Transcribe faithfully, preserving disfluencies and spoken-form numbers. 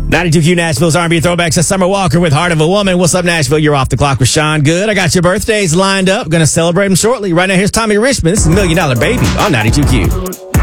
ninety-two Q Nashville's R and B throwbacks. That's Summer Walker with Heart of a Woman. What's up, Nashville? You're off the clock with Sean Good. I got your birthdays lined up. Going to celebrate them shortly. Right now, here's Tommy Richmond. This is Million Dollar Baby on ninety-two Q.